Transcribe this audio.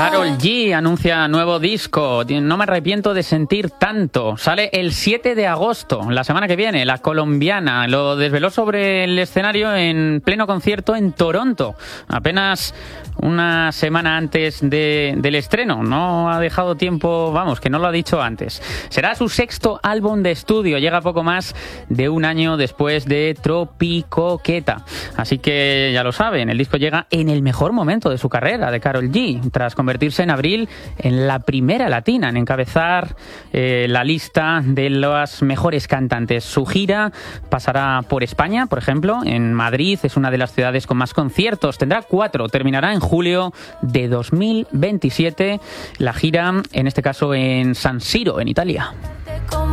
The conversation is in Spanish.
Karol G anuncia nuevo disco. No me arrepiento de sentir tanto. Sale el 7 de agosto, la semana que viene. La colombiana lo desveló sobre el escenario en pleno concierto en Toronto. Apenas una semana antes del estreno. No ha dejado tiempo, vamos, que no lo ha dicho antes. Será su sexto álbum de estudio. Llega poco más de un año después de Tropicoqueta. Así que ya lo saben, el disco llega en el mejor momento de su carrera, de Karol G, tras convertirse en abril en la primera latina en encabezar la lista de las mejores cantantes. Su gira pasará por España, por ejemplo, en Madrid, es una de las ciudades con más conciertos. Tendrá 4, terminará en julio de 2027 la gira, en este caso en San Siro, en Italia.